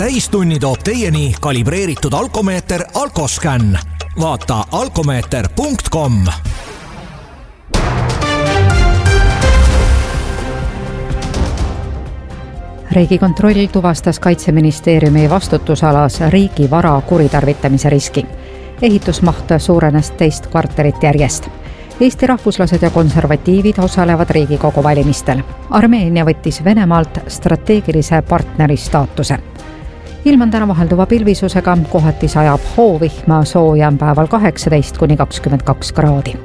täistunni toob teieni kalibreeritud alkomeeter Alkoscan. Vaata alkomeeter.com. Riigikontroll tuvastas Kaitseministeeriumi vastutusalas riigi vara kuritarvitamise riski. Ehitusmaht suurenes teist kvartalit järjest. Eesti rahvuslased ja konservatiivid osalevad Riigikogu valimistel. Armeenia võttis Venemaalt strateegilise partneri staatuse. Ilm on täna vahelduva pilvisusega, kohati sajab hoovihma, sooja on päeval 18–22 kraadi.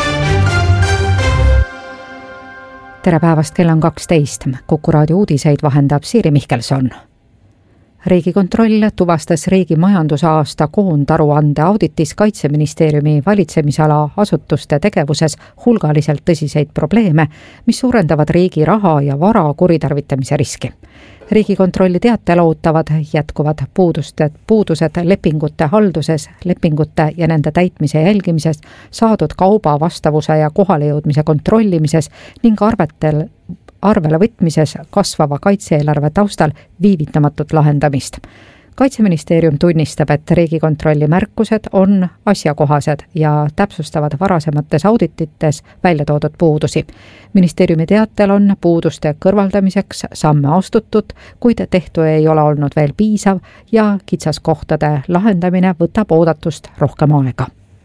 Tere päevast, kell on 12. Kuku raadio uudiseid vahendab Siiri Mihkelson. Riigikontroll tuvastas riigi majandusaasta koondaruande auditis Kaitseministeeriumi valitsemisala asutuste tegevuses hulgaliselt tõsiseid probleeme, mis suurendavad riigi raha ja vara kuritarvitamise riski. Riigikontrolli teatel ootavad jätkuvad puudused lepingute halduses, lepingute ja nende täitmise jälgimises, saadud kauba vastavuse ja kohalejõudmise kontrollimises ning arvele võtmises kasvava kaitse-eelarve taustal viivitamatut lahendamist. Kaitseministeerium tunnistab, et Riigikontrolli märkused on asjakohased ja täpsustavad varasemates auditites välja toodud puudusi. Ministeeriumi teatel on puuduste kõrvaldamiseks samme astutud, kuid tehtu ei ole olnud veel piisav ja kitsaskohtade lahendamine võtab oodatust rohkem aega.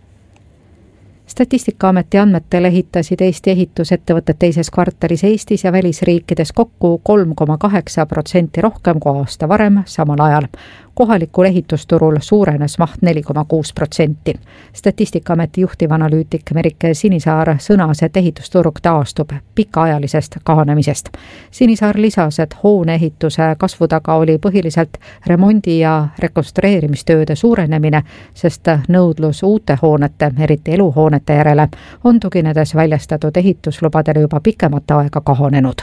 Statistikaameti andmetel ehitasid Eesti ehitusettevõtted teises kvartalis Eestis ja välisriikides kokku 3,8% rohkem kui aasta varem samal ajal. Kohalikul ehitusturul suurenes maht 4,6%. Statistikaameti juhtivanalüütik Merike Sinisaar sõnas, et ehitusturg taastub pikaajalisest kahanemisest. Sinisaar lisas, et hoone ehituse kasvu taga oli põhiliselt remondi- ja rekonstrueerimistööde suurenemine, sest nõudlus uute hoonete, eriti eluhoonete järele, on tuginedes väljastatud ehituslubadele juba pikemat aega kahanenud.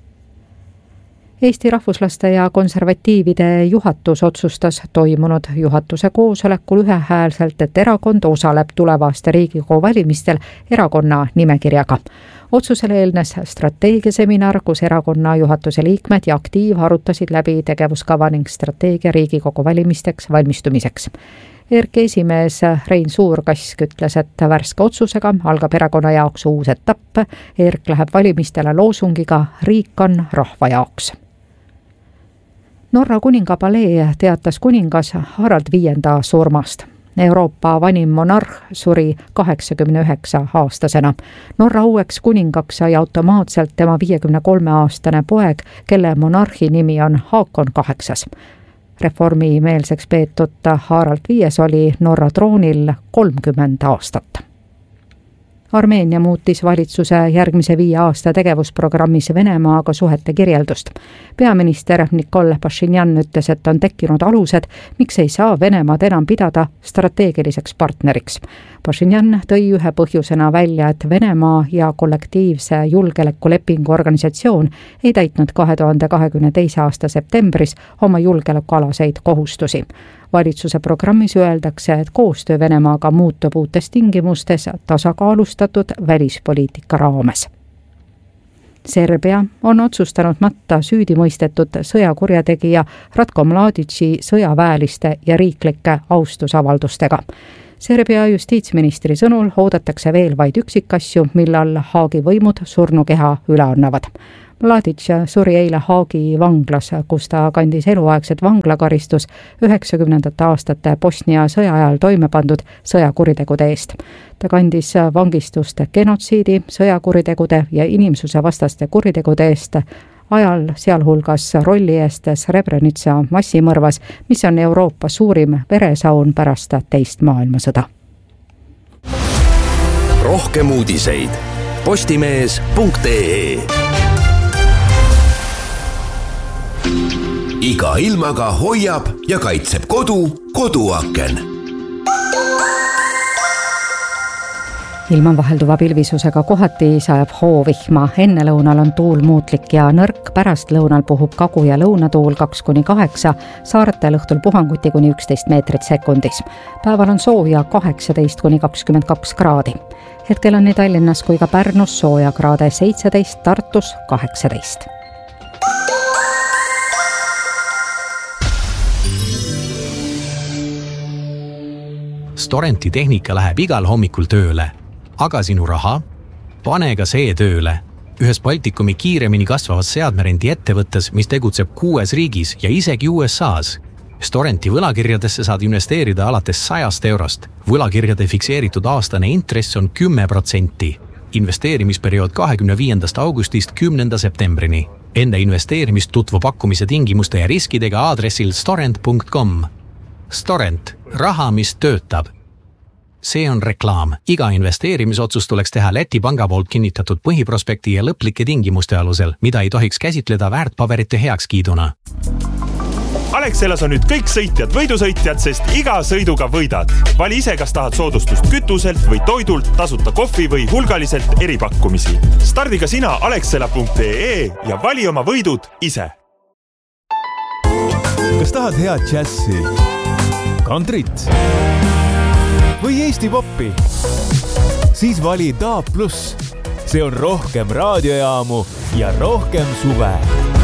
Eesti rahvuslaste ja konservatiivide juhatus otsustas toimunud juhatuse koosolekul ühehäälselt, et erakond osaleb tulevaste Riigikogu valimistel erakonna nimekirjaga. Otsusele eelnes strateegiaseminar, kus erakonna juhatuse liikmed ja aktiiv arutasid läbi tegevuskava ning strateegia Riigikogu valimisteks valmistumiseks. ERK esimees Rein Suurkask ütles, et värske otsusega algab erakonna jaoks uus etapp. ERK läheb valimistele loosungiga "Riik on rahva jaoks". Norra kuningapalee teatas kuningas Harald V surmast. Euroopa vanim monarh suri 89-aastasena. Norra uueks kuningaks sai automaatselt tema 53-aastane poeg, kelle monarhi nimi on Haakon VIII. Reformimeelseks peetud Harald V oli Norra troonil 30 aastat. Armeenia muutis valitsuse järgmise 5 aasta tegevusprogrammis Venemaaga suhete kirjeldust. Peaminister Nikol Pashinyan ütles, et on tekkinud alused, miks ei saa Venemaad enam pidada strateegiliseks partneriks. Pashinyan tõi ühe põhjusena välja, et Venemaa ja kollektiivse julgeolekulepingu organisatsioon ei täitnud 2022. aasta septembris oma julgeolekualaseid kohustusi. Valitsuse programmis öeldakse, et koostöö Venemaaga muutub uutes tingimustes tasakaalustatud välispoliitika raames. Serbia on otsustanud matta süüdi mõistetud sõjakurjategija Ratko Mladići sõjaväeliste ja riiklike austusavaldustega. Serbia justiitsministri sõnul oodatakse veel vaid üksikasju, millal Haagi võimud surnukeha üle annavad. Mladić suri eile Haagi vanglas, kus ta kandis eluaegset vanglakaristust 90. aastate Bosnia sõja ajal toime pandud sõjakuritegude eest. Ta kandis vangistust genotsiidi, sõjakuritegude ja inimsuse vastaste kuritegude eest ajal, sealhulgas rolli eest Srebrenica massimõrvas, mis on Euroopa suurim veresaun pärast teist maailmasõda. Rohkem uudiseid postimees.ee. Iga ilmaga hoiab ja kaitseb koduaken. Ilm on vahelduva pilvisusega, kohati sajab hoovihma. Ennelõunal on tuul muutlik ja nõrk, pärast lõunal puhub kagu- ja lõunatuul 2–8, saartel õhtul puhanguti kuni 11 meetrit sekundis. Päeval on sooja 18–22 kraadi. Hetkel on nii Tallinnas kui ka Pärnus sooja kraade 17, Tartus 18. Storenti tehnika läheb igal hommikul tööle. Aga sinu raha? Pane ka see tööle. Ühes Baltikumi kiiremini kasvavas seadmerendi ettevõttes, mis tegutseb 6 riigis ja isegi USA's. Storenti võlakirjadesse saad investeerida alates 100 eurost. Võlakirjade fikseeritud aastane intress on 10%. Investeerimisperiood 25. augustist 10. septembrini. Enne investeerimist tutvu pakkumise tingimuste ja riskidega aadressil storent.com. Storent. Raha, mis töötab. See on reklaam. Iga investeerimisotsus tuleks teha Läti panga poolt kinnitatud põhiprospekti ja lõplike tingimuste alusel, mida ei tohiks käsitleda väärtpaberite heakskiiduna. Alexelas on nüüd kõik sõitjad võidusõitjad, sest iga sõiduga võidad. Vali ise, kas tahad soodustust kütuselt või toidult, tasuta kohvi või hulgaliselt eripakkumisi. Stardiga sina alexela.ee ja vali oma võidud ise. Kas tahad head džässi, kantrit või Eesti poppi? Siis vali DAB+. See on rohkem raadiojaamu ja rohkem suve.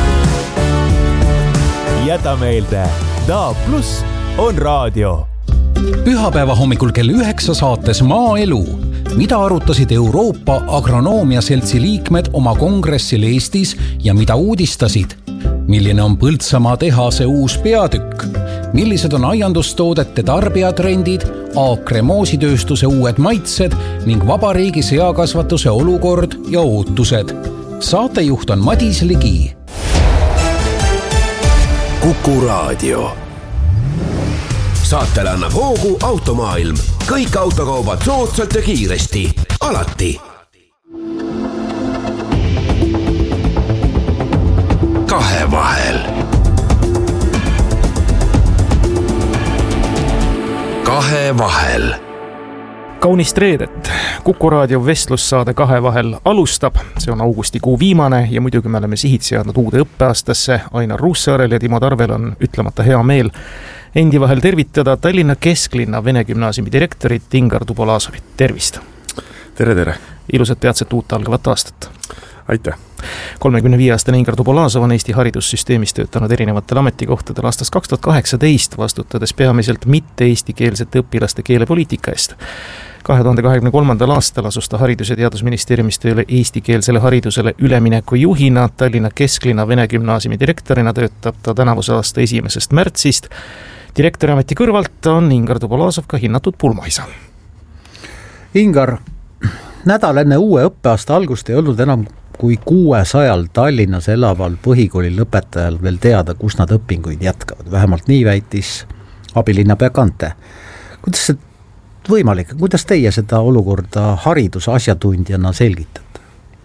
Jäta meelde, DAB+ on raadio. Pühapäeva hommikul kell 9 saates Maaelu. Mida arutasid Euroopa Agronoomia Seltsi liikmed oma kongressil Eestis ja mida uudistasid? Milline on Põltsamaa tehase uus peatükk? Millised on aiandustoodete tarbijatrendid, Aakre moositööstuse uued maitsed ning vabariigi seakasvatuse olukord ja ootused? Saatejuht on Madis Ligi. Kuku Raadio. Saatele annab hoogu Automaailm. Kõik autokaubad soodsalt ja kiiresti. Alati. Kahevahel. Kahevahel. Kaunist reedet. Kuku Raadio vestlussaade Kahevahel alustab. See on augustikuu viimane ja muidugi me oleme sihid seadnud uude õppeaastasse. Ainar Ruussaarel ja Timo Tarvel on ütlemata hea meel endi vahel tervitada Tallinna kesklinna Vene gümnaasiumi direktorit Ingar Tubolazovit. Tervist! Tere! Ilusat peatset uut algavat aastat! Aitäh! 35-aastane Ingar Tubolazov on Eesti haridussüsteemis töötanud erinevatel ametikohtadel aastast 2018, vastutades peamiselt mitte eestikeelsete õpilaste keelepoliitika eest. 2023. aastal asus ta Haridus- ja Teadusministeeriumis tööle eestikeelsele haridusele ülemineku juhina. Tallinna kesklinna Vene gümnaasiumi direktorina töötab ta tänavuse aasta 1. märtsist. Direktori ameti kõrvalt on Ingar Tubolazov ka hinnatud pulmaisa. Ingar, nädal enne uue õppeaasta algust ei olnud enam kui 600 Tallinnas elaval põhikooli lõpetajal veel teada, kus nad õpinguid jätkavad. Vähemalt nii väitis abilinnapea Kante. Kuidas see võimalik? Kuidas teie seda olukorda hariduse asjatundjana selgitate?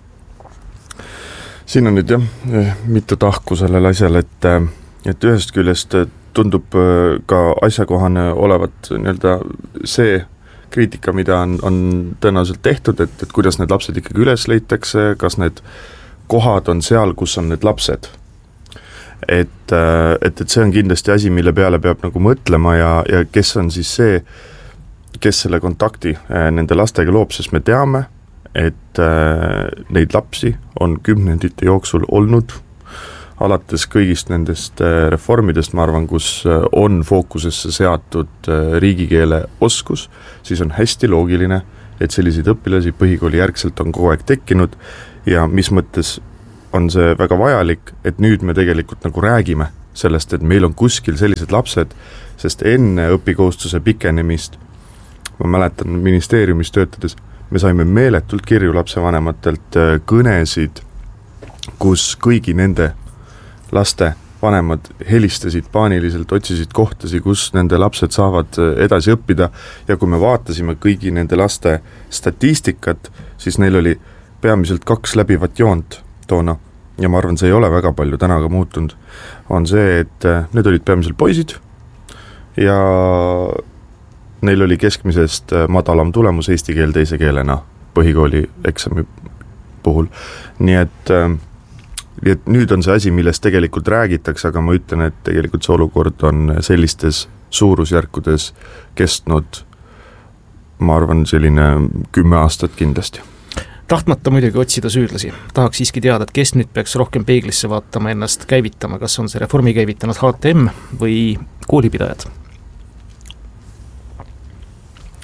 Siin on nüüd mitu tahku sellel asjal, et ühest küljest tundub ka asjakohane olevat see kriitika, mida on tõenäoliselt tehtud, et kuidas need lapsed ikkagi üles leitakse, kas need kohad on seal, kus on need lapsed. Et see on kindlasti asi, mille peale peab nagu mõtlema ja kes on siis see, kes selle kontakti nende lastega loob, sest me teame, et neid lapsi on kümnendite jooksul olnud, alates kõigist nendest reformidest, ma arvan, kus on fookusesse seatud riigikeele oskus, siis on hästi loogiline, et selliseid õpilasi põhikooli järgselt on kogu aeg tekkinud ja mis mõttes on see väga vajalik, et nüüd me tegelikult nagu räägime sellest, et meil on kuskil sellised lapsed, sest enne õpikohustuse pikenemist, ma mäletan ministeeriumis töötades, me saime meeletult kirju lapsevanematelt kõnesid, kus kõigi nende laste vanemad helistasid paaniliselt, otsisid kohtasi, kus nende lapsed saavad edasi õppida ja kui me vaatasime kõigi nende laste statistikat, siis neil oli peamiselt 2 läbivat joont toona ja ma arvan, see ei ole väga palju täna ka muutunud, on see, et need olid peamiselt poisid ja neil oli keskmisest madalam tulemus eesti keel teise keelena põhikooli eksami puhul. Nii et nüüd on see asi, millest tegelikult räägitakse, aga ma ütlen, et tegelikult see olukord on sellistes suurusjärkudes kestnud, ma arvan, selline 10 aastat kindlasti. Tahtmata muidugi otsida süüdlasi. Tahaks siiski teada, et kes nüüd peaks rohkem peeglisse vaatama, ennast käivitama, kas on see reformi käivitanud HTM või koolipidajad?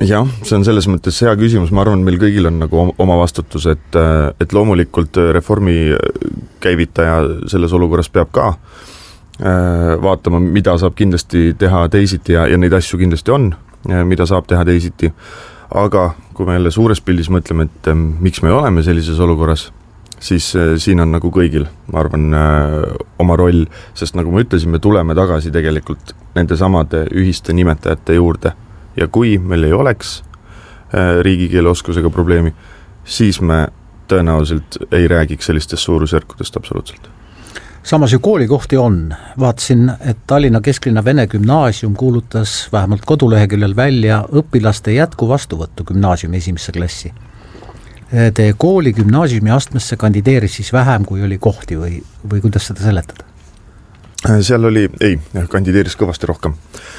Jah, see on selles mõttes hea küsimus, ma arvan, meil kõigil on nagu oma vastutus, et loomulikult reformi käivitaja selles olukorras peab ka vaatama, mida saab kindlasti teha teisiti ja neid asju kindlasti on, mida saab teha teisiti, aga kui me jälle suures pildis mõtleme, et miks me oleme sellises olukorras, siis siin on nagu kõigil, ma arvan, oma roll, sest nagu ma ütlesin, me tuleme tagasi tegelikult nende samade ühiste nimetajate juurde. Ja kui meil ei oleks riigikeele oskusega probleemi, siis me tõenäoliselt ei räägiks sellistest suurusjärkudest absoluutselt. Samas ju koolikohti on. Vaatasin, et Tallinna Kesklinna Vene Gümnaasium kuulutas vähemalt koduleheküljel välja õpilaste jätkuvastuvõttu gümnaasiumi esimesse klassi. Teie kooli gümnaasiumi astmesse kandideeris siis vähem, kui oli kohti või kuidas seda seletada? Seal oli, kandideeris kõvasti rohkem.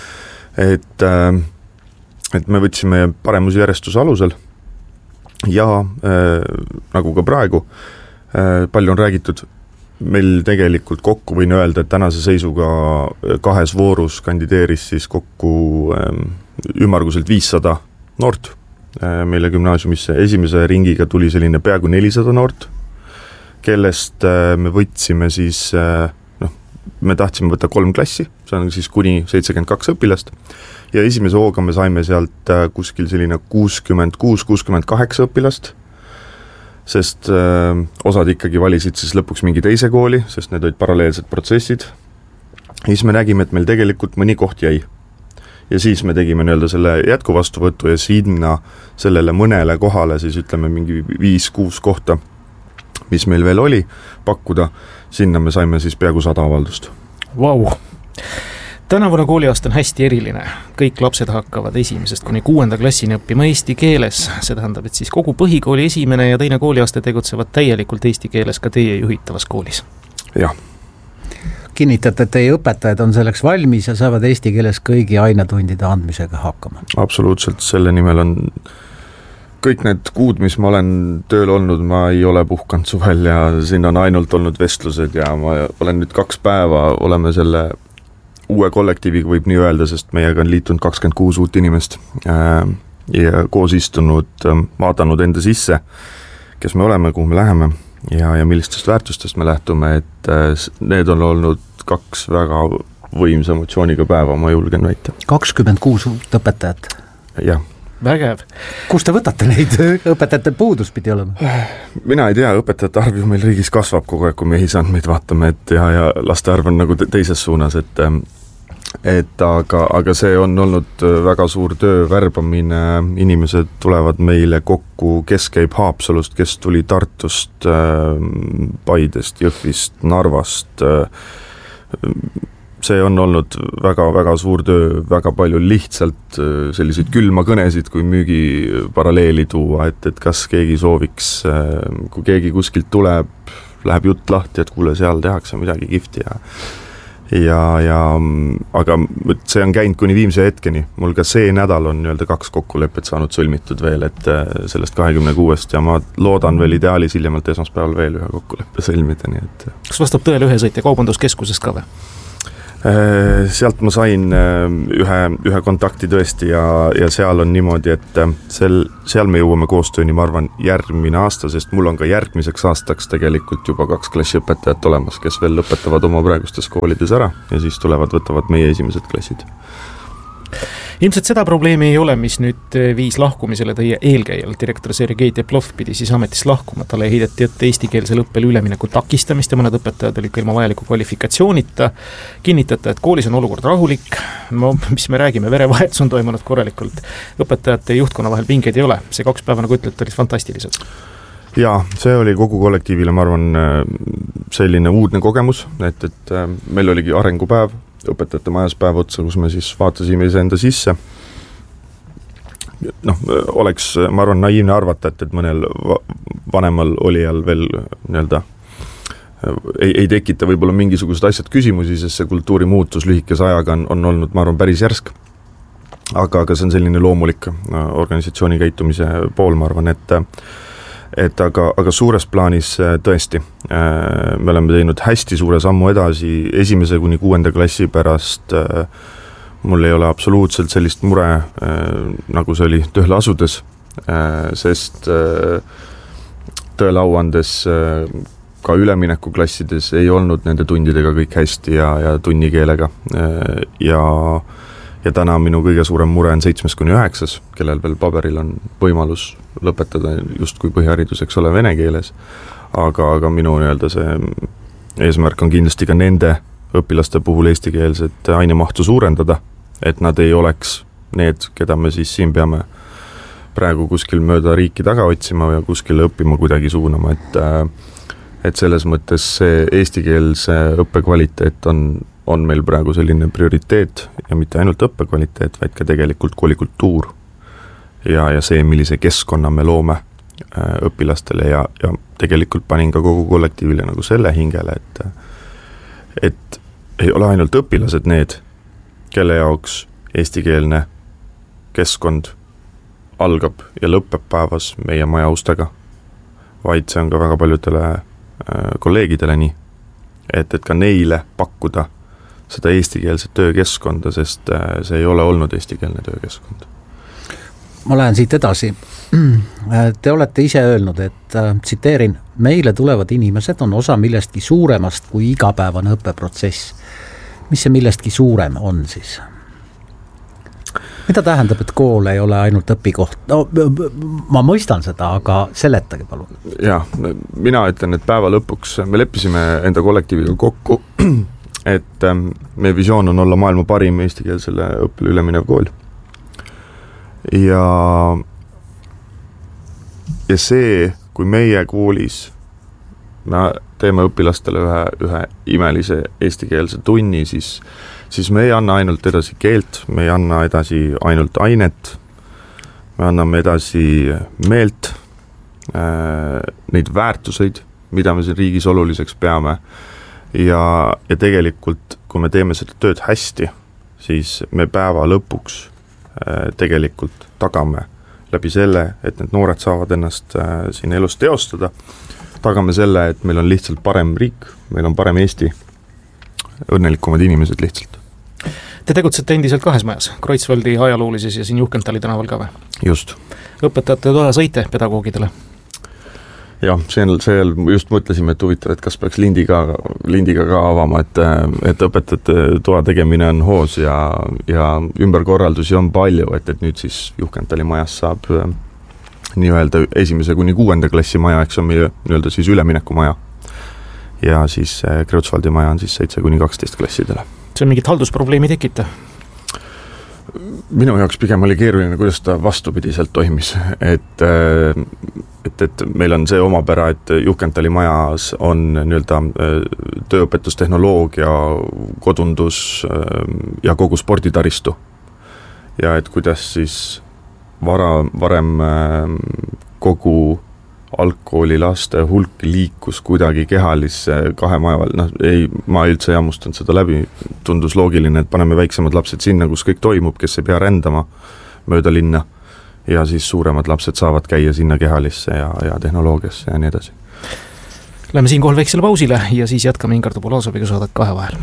Et me võtsime paremusjärjestuse alusel ja nagu ka praegu palju on räägitud, meil tegelikult kokku võin öelda, et tänase seisuga 2 voorus kandideeris siis kokku ümmarguselt 500 noort meile gümnaasiumisse. Esimese ringiga tuli selline peaaegu 400 noort, kellest me võtsime siis, me tahtsime võtta 3 klassi, see on siis kuni 72 õpilast. Ja esimese hooga me saime sealt kuskil selline 66-68 õpilast, sest osad ikkagi valisid siis lõpuks mingi teise kooli, sest need olid paralleelsed protsessid. Ja siis me nägime, et meil tegelikult mõni koht jäi. Ja siis me tegime selle jätkuvastuvõttu ja sinna sellele mõnele kohale siis ütleme mingi 5-6 kohta, mis meil veel oli pakkuda, sinna me saime siis peaaegu 100 avaldust. Vau! Tänavune kooliaasta on hästi eriline. Kõik lapsed hakkavad 1. kuni 6. klassini õppima eesti keeles. See tähendab, et siis kogu põhikooli esimene ja teine kooliaasta tegutsevad täielikult eesti keeles ka teie juhitavas koolis. Jah. Kinnitate, et teie õpetajad on selleks valmis ja saavad eesti keeles kõigi ainetundide andmisega hakkama? Absoluutselt, selle nimel on kõik need kuud, mis ma olen tööl olnud, ma ei ole puhkanud suvel ja siin on ainult olnud vestlused ja ma olen nüüd 2 päeva, oleme selle uue kollektiiviga võib nii öelda, sest meiega on liitunud 26 uut inimest ja koos istunud, vaadanud enda sisse, kes me oleme, kuhu me läheme ja millistest väärtustest me lähtume, et need on olnud 2 väga võimsa emotsiooniga päeva, ma julgen väita. 26 uut õpetajat? Jah. Vägev. Kus te võtate neid õpetajate puudus pidi olema? Mina ei tea, õpetajate arv ju meil riigis kasvab kogu aeg, kui me ühisandmeid vaatame, et ja laste arv on nagu teises suunas, aga see on olnud väga suur töö, värbamine, inimesed tulevad meile kokku, kes käib Haapsalust, kes tuli Tartust, Paidest, Jõhvist, Narvast. See on olnud väga suur töö, väga palju lihtsalt selliseid külma kõnesid, kui müügi paralleeli tuua, et kas keegi sooviks, kui keegi kuskilt tuleb, läheb jutt lahti, et kuule, seal tehakse midagi kihvti aga see on käinud kuni viimse hetkeni. Mul ka see nädal on 2 kokkulepet saanud sõlmitud veel, et sellest 26 ja ma loodan veel ideaalis hiljemalt esmaspäeval veel ühe kokkuleppe sõlmida, nii et. Kas vastab tõele ühesõitja kaubanduskeskusest ka või? Sealt ma sain ühe kontakti tõesti ja seal on niimoodi, et seal me jõuame koostööni, ma arvan, järgmine aasta, sest mul on ka järgmiseks aastaks tegelikult juba 2 klassiõpetajat olemas, kes veel lõpetavad oma praegustes koolides ära ja siis võtavad meie esimesed klassid. Ilmselt seda probleemi ei ole, mis nüüd viis lahkumisele teie eelkäijal. Direktor Sergei Teplov pidi siis ametist lahkuma. Talle heideti ette eestikeelsel õppel ülemineku takistamist ja mõned õpetajad olid ka ilma vajaliku kvalifikatsioonita. Kinnitate, et koolis on olukord rahulik. No, mis me räägime, verevahetus on toimunud korralikult. Õpetajate ja juhtkonna vahel pingeid ei ole. See 2 päeva, nagu ütlete, olid fantastilised. Jaa, see oli kogu kollektiivile, ma arvan, selline uudne kogemus, et meil oligi arengupäev, õpetajate majas päev otsa, kus me siis vaatasime iseenda sisse. Oleks, ma arvan, naiivne arvata, et mõnel vanemal olijal veel ei tekita võib-olla mingisugused asjad küsimusi, sest see kultuuri muutus lühikese ajaga on olnud, ma arvan, päris järsk. Aga see on selline loomulik organisatsiooni käitumise pool, ma arvan, aga suures plaanis tõesti, me oleme teinud hästi suure sammu edasi 1. kuni 6. klassi pärast mul ei ole absoluutselt sellist mure, nagu see oli tööle asudes, sest tõele au andes ka üleminekuklassides ei olnud nende tundidega kõik hästi ja tunnikeelega ja täna minu kõige suurem mure on 7-9, kellel veel paberil on võimalus lõpetada justkui põhiharidus, eks ole, vene keeles, aga minu nii-öelda see eesmärk on kindlasti ka nende õpilaste puhul eestikeelset ainemahtu suurendada, et nad ei oleks need, keda me siis siin peame praegu kuskil mööda riiki taga otsima ja kuskil õppima kuidagi suunama, et selles mõttes see eestikeelse õppekvaliteet on meil praegu selline prioriteet ja mitte ainult õppekvaliteet, vaid ka tegelikult koolikultuur ja see, millise keskkonna me loome õpilastele ja tegelikult panin ka kogu kollektiivile nagu selle hingele, et ei ole ainult õpilased need, kelle jaoks eestikeelne keskkond algab ja lõpeb päevas meie maja ustega, vaid see on ka väga paljudele kolleegidele nii, et ka neile pakkuda seda eestikeelset töökeskkonda, sest see ei ole olnud eestikeelne töökeskkond. Ma lähen siit edasi. Te olete ise öelnud, et tsiteerin, meile tulevad inimesed on osa millestki suuremast kui igapäevane õppeprotsess. Mis see millestki suurem on siis? Mida tähendab, et kool ei ole ainult õpikoht? No, ma mõistan seda, aga seletage palun. Jah, mina ütlen, et päeva lõpuks me leppisime enda kollektiiviga kokku, et meie visioon on olla maailma parim eestikeelsele õppele üleminev kool. Ja see, kui meie koolis me teeme õpilastele ühe imelise eestikeelse tunni, siis me ei anna ainult edasi keelt, me ei anna edasi ainult ainet, me anname edasi meelt, neid väärtuseid, mida me siin riigis oluliseks peame ja tegelikult, kui me teeme seda tööd hästi, siis me päeva lõpuks tegelikult tagame läbi selle, et need noored saavad ennast siin elus teostada, tagame selle, et meil on lihtsalt parem riik, meil on parem Eesti, õnnelikumad inimesed lihtsalt. Te tegutsete endiselt 2 majas, Kreutzwaldi ajaloolises ja siin Juhkentali tänaval ka või? Just. Õpetajate toa sõite pedagoogidele? Jah, seal just mõtlesime, et huvitav, et kas peaks lindiga ka avama, et õpetajate toa tegemine on hoos ja ümberkorraldusi on palju, et nüüd siis Juhkentali majas saab nii-öelda 1-6. klassi maja, eks on meie nii-öelda siis ülemineku maja. Ja siis Kreutzwaldi maja on siis 7-12 klassidele. See on mingit haldusprobleemi tekita? Minu jaoks pigem oli keeruline, kuidas ta vastupidiselt toimis, et meil on see omapära, et Juhkentali majas on nii-öelda tööõpetustehnoloogia, kodundus ja kogu sporditaristu. Ja et kuidas siis varem kogu algkooli laste hulk liikus kuidagi kehalisse 2 maja vahel, ma üldse jammustanud seda läbi, tundus loogiline, et paneme väiksemad lapsed sinna, kus kõik toimub, kes ei pea rändama mööda linna ja siis suuremad lapsed saavad käia sinna kehalisse ja tehnoloogiasse ja nii edasi. Lähme siinkohal väiksele pausile ja siis jätkame Ingar Tubolazoviga saadet 2 vahel.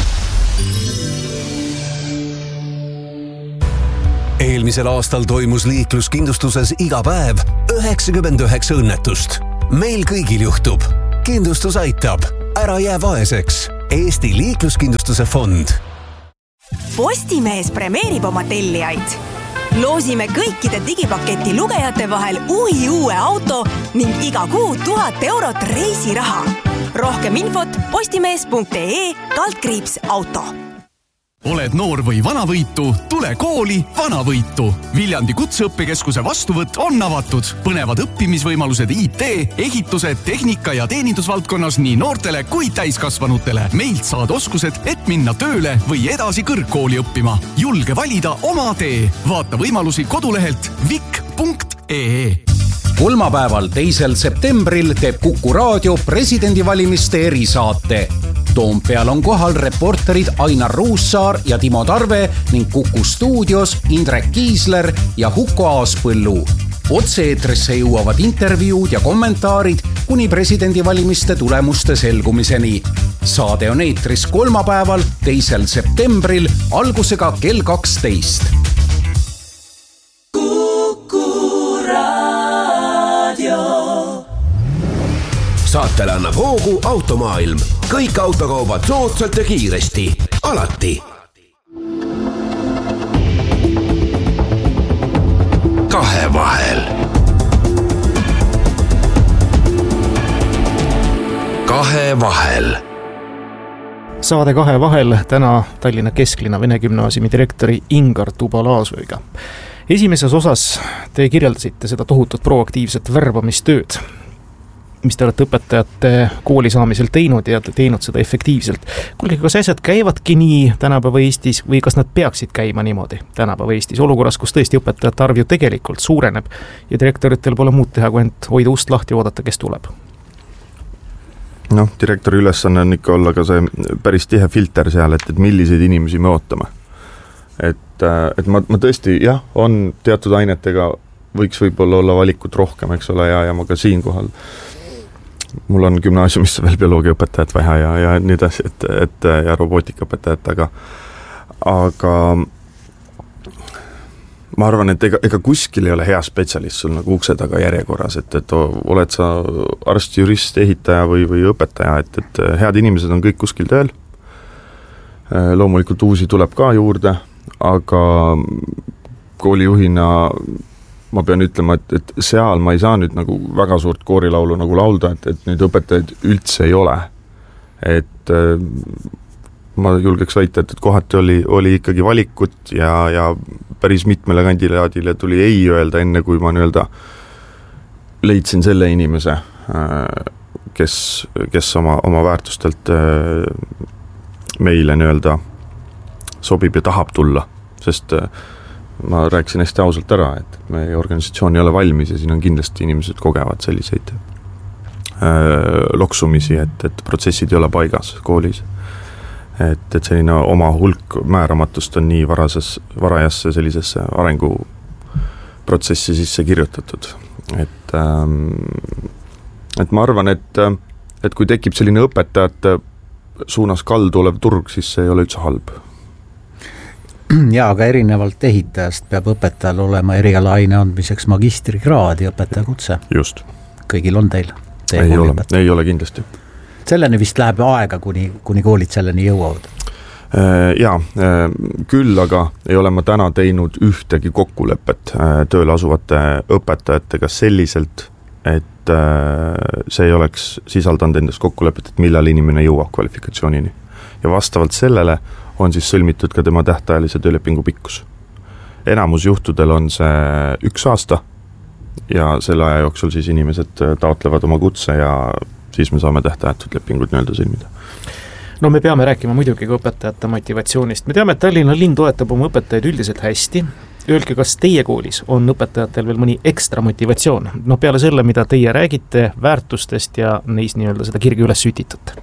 Eelmisel aastal toimus liikluskindlustuses iga päev 99 õnnetust. Meil kõigil juhtub. Kindlustus aitab. Ära jää vaeseks. Eesti liikluskindlustuse fond. Postimees premeerib oma tellijaid. Loosime kõikide digipaketi lugejate vahel uue auto ning iga kuu 1000 eurot reisiraha. Rohkem infot postimees.ee/auto. Oled noor või vanavõitu, tule kooli Vanavõitu. Viljandi kutseõppekeskuse vastuvõtt on avatud. Põnevad õppimisvõimalused IT, ehitused, tehnika ja teenindusvaldkonnas nii noortele kui täiskasvanutele. Meilt saad oskused, et minna tööle või edasi kõrgkooli õppima. Julge valida oma tee. Vaata võimalusi kodulehelt vik.ee. Kolmapäeval 2. septembril teeb Kuku Raadio presidendivalimiste erisaate. Toompeal on kohal reporterid Ainar Ruussaar ja Timo Tarve ning Kuku stuudios Indrek Kiisler ja Huko Aaspõllu. Otse-eetrisse jõuavad intervjuud ja kommentaarid kuni presidendivalimiste tulemuste selgumiseni. Saade on eetris kolmapäeval, 2. septembril algusega kell 12. Saatele annab hoogu Automaailm. Kõik autokaubad soodsalt ja kiiresti. Alati. Kahevahel. Kahevahel. Saade Kahevahel täna Tallinna Kesklinna Vene Gümnaasiumi direktori Ingar Tubalaasoiga. Esimeses osas te kirjeldasite seda tohutut proaktiivset värbamistööd, mis te olete õpetajate kooli saamisel teinud ja teinud seda efektiivselt. Kuulge, kas asjad käivadki nii tänapäeva Eestis või kas nad peaksid käima niimoodi tänapäeva Eestis olukorras, kus tõesti õpetajate arv ju tegelikult suureneb ja direktoritel pole muud teha, kui ent hoida ust lahti ja oodata, kes tuleb? Noh, direktori ülesanne on ikka olla ka see päris tihe filter seal, et milliseid inimesi me ootame. Et ma tõesti, jah, on teatud ainetega võiks võib-olla olla valikut rohkem, eks ole, ja ma ka siinkohal mul on gümnaasiumisse veel bioloogiaõpetajat vaja ja nii edasi, ja robootikaõpetajat, aga ma arvan, et ega kuskil ei ole hea spetsialist sul nagu ukse taga järjekorras, et oled sa arst, jurist, ehitaja või õpetaja, et head inimesed on kõik kuskil tööl. Loomulikult uusi tuleb ka juurde, aga koolijuhina ma pean ütlema, et seal ma ei saa nüüd nagu väga suurt koorilaulu nagu laulda, et nüüd õpetajaid üldse ei ole. Et ma julgeks väita, et kohati oli ikkagi valikut ja päris mitmele kandidaadile tuli ei öelda enne, kui ma leidsin selle inimese, kes oma väärtustelt meile sobib ja tahab tulla, sest ma rääkisin hästi ausalt ära, et meie organisatsioon ei ole valmis ja siin on kindlasti inimesed kogevad selliseid loksumisi, et protsessid ei ole paigas koolis. Et selline oma hulk määramatust on nii varajasse sellisesse arenguprotsessi sisse kirjutatud. Et ma arvan, et kui tekib selline õpetajate suunas kaldu olev turg, siis see ei ole üldse halb. Ja, aga erinevalt ehitajast peab õpetajal olema erialaine andmiseks magistrikraad ja õpetajakutse. Just. Kõigil on teil? Ei ole kindlasti. Selleni vist läheb aega, kuni koolid selleni jõuavad? Jaa, küll aga ei ole ma täna teinud ühtegi kokkulepet tööle asuvate õpetajatega selliselt, et see ei oleks sisaldanud endast kokkulepet, et millal inimene jõuab kvalifikatsioonini. Ja vastavalt sellele on siis sõlmitud ka tema tähtajalise töölepingu pikkus. Enamus juhtudel on see 1 aasta ja selle aja jooksul siis inimesed taotlevad oma kutse ja siis me saame tähtajatut lepingut sõlmida. No me peame rääkima muidugi ka õpetajate motivatsioonist. Me teame, et Tallinna linn toetab oma õpetajaid üldiselt hästi. Öelge, kas teie koolis on õpetajatel veel mõni ekstra motivatsioon? No peale selle, mida teie räägite väärtustest ja neis seda kirgi üles sütitate.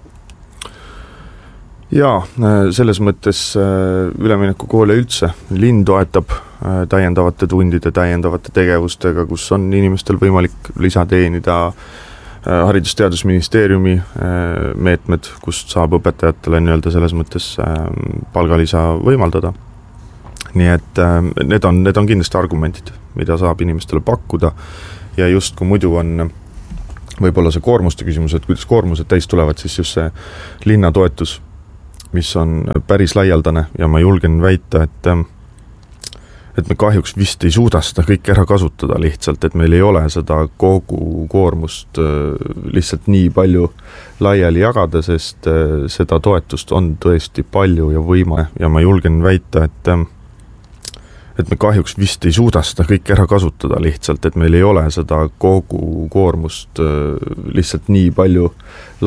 Jaa, selles mõttes ülemineku koole üldse. Linn toetab täiendavate tundide, täiendavate tegevustega, kus on inimestel võimalik lisateenida Haridus-Teadusministeeriumi meetmed, kust saab õpetajatele selles mõttes palgalisa võimaldada. Nii et need on kindlasti argumentid, mida saab inimestele pakkuda ja just kui muidu on võib-olla see koormuste küsimus, et kuidas koormused täis tulevad, siis just see linna toetus, mis on päris laialdane ja ma julgen väita, et me kahjuks vist ei suuda seda kõik ära kasutada lihtsalt, et meil ei ole seda kogu koormust lihtsalt nii palju laiali jagada, sest seda toetust on tõesti palju ja võima ja ma julgen väita, et me kahjuks vist ei suuda seda kõik ära kasutada lihtsalt, et meil ei ole seda kogu koormust lihtsalt nii palju